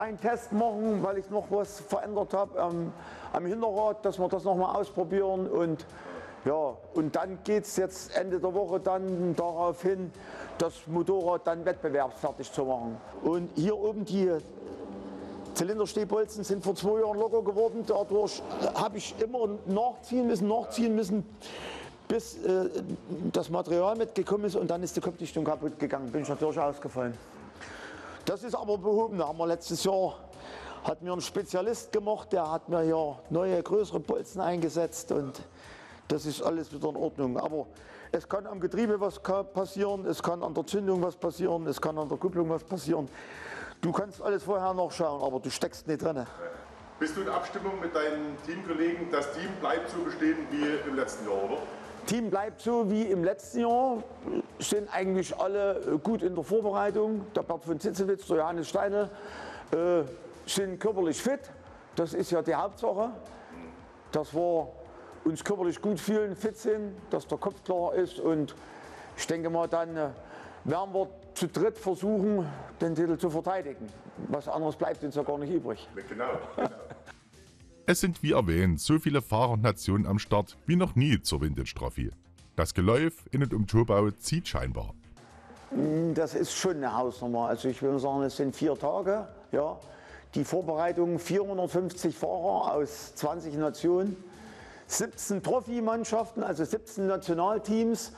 Einen Test machen, weil ich noch was verändert habe am Hinterrad, dass wir das noch mal ausprobieren und ja, und dann geht es jetzt Ende der Woche dann darauf hin, das Motorrad dann wettbewerbsfertig zu machen. Und hier oben die Zylinderstehbolzen sind vor 2 Jahren locker geworden, dadurch habe ich immer nachziehen müssen, bis das Material mitgekommen ist und dann ist die Kopfdichtung kaputt gegangen, bin ich natürlich ausgefallen. Das ist aber behoben. Da haben wir letztes Jahr, hat mir ein Spezialist gemacht, der hat mir hier neue, größere Bolzen eingesetzt und das ist alles wieder in Ordnung. Aber es kann am Getriebe was passieren, es kann an der Zündung was passieren, es kann an der Kupplung was passieren. Du kannst alles vorher nachschauen, aber du steckst nicht drin. Bist du in Abstimmung mit deinen Teamkollegen? Das Team bleibt so bestehen wie im letzten Jahr, oder? Team bleibt so wie im letzten Jahr, sind eigentlich alle gut in der Vorbereitung. Der Bert von Zitzewitz, der Johannes Steine sind körperlich fit. Das ist ja die Hauptsache, dass wir uns körperlich gut fühlen, fit sind, dass der Kopf klar ist und ich denke mal, dann werden wir zu dritt versuchen, den Titel zu verteidigen. Was anderes bleibt uns ja gar nicht übrig. Genau. Es sind wie erwähnt so viele Fahrer und Nationen am Start wie noch nie zur Vintage Trophy. Das Geläuf in und um Turbau zieht scheinbar. Das ist schon eine Hausnummer. Also ich würde sagen, es sind 4 Tage. Ja. Die Vorbereitung 450 Fahrer aus 20 Nationen, 17 Trophy-Mannschaften, also 17 Nationalteams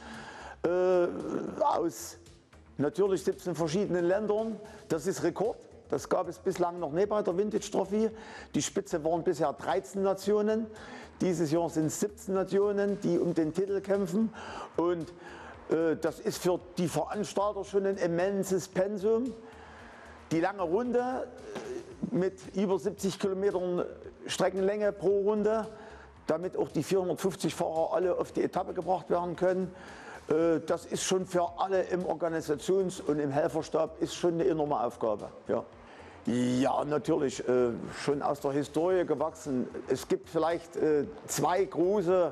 aus natürlich 17 verschiedenen Ländern. Das ist Rekord. Das gab es bislang noch nicht bei der Vintage Trophy. Die Spitze waren bisher 13 Nationen. Dieses Jahr sind es 17 Nationen, die um den Titel kämpfen. Und das ist für die Veranstalter schon ein immenses Pensum. Die lange Runde mit über 70 Kilometern Streckenlänge pro Runde, damit auch die 450 Fahrer alle auf die Etappe gebracht werden können. Das ist schon für alle im Organisations- und im Helferstab ist schon eine enorme Aufgabe. Ja, ja natürlich, schon aus der Historie gewachsen. Es gibt vielleicht 2 große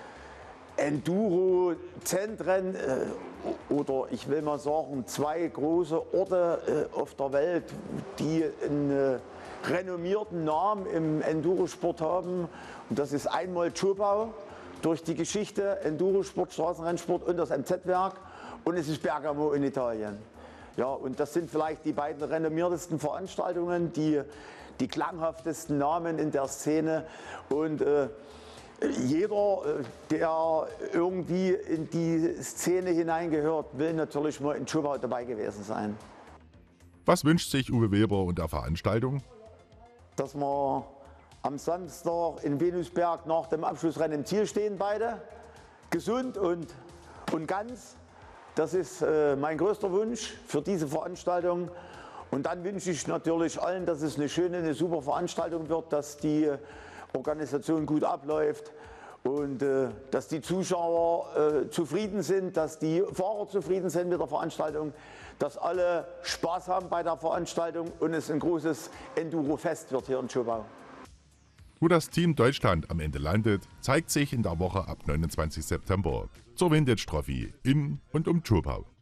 Enduro-Zentren oder ich will mal sagen 2 große Orte auf der Welt, die einen renommierten Namen im Endurosport haben. Und das ist einmal Turbau durch die Geschichte, Endurosport, Straßenrennsport und das MZ-Werk, und es ist Bergamo in Italien. Ja, und das sind vielleicht die beiden renommiertesten Veranstaltungen, die klanghaftesten Namen in der Szene. Und jeder, der irgendwie in die Szene hineingehört, will natürlich mal in Turbau dabei gewesen sein. Was wünscht sich Uwe Weber und der Veranstaltung? Dass wir am Samstag in Venusberg nach dem Abschlussrennen im Ziel stehen, beide gesund und ganz. Das ist mein größter Wunsch für diese Veranstaltung. Und dann wünsche ich natürlich allen, dass es eine schöne, eine super Veranstaltung wird, dass die Organisation gut abläuft und dass die Zuschauer zufrieden sind, dass die Fahrer zufrieden sind mit der Veranstaltung, dass alle Spaß haben bei der Veranstaltung und es ein großes Enduro-Fest wird hier in Turbau. Wo das Team Deutschland am Ende landet, zeigt sich in der Woche ab 29. September zur Vintage Trophy in und um Turbau.